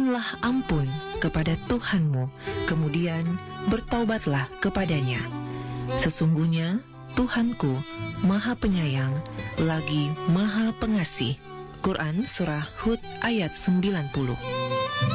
mohonlah ampun kepada Tuhanmu, kemudian bertaubatlah kepadanya. Sesungguhnya Tuhanku Maha Penyayang lagi Maha Pengasih. Quran Surah Hud ayat 90.